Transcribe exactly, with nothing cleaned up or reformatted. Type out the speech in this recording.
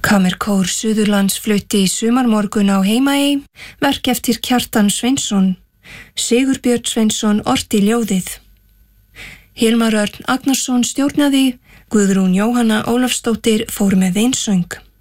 Kammerkór Suðurlands flutti í sumarmorgun á Heimaey, verk eftir Kjartan Sveinsson. Sigurbjörn Sveinsson orti ljóðið. Hilmar Örn Agnarsson stjórnaði, Guðrún Jóhanna Ólafsdóttir fór með einsöng.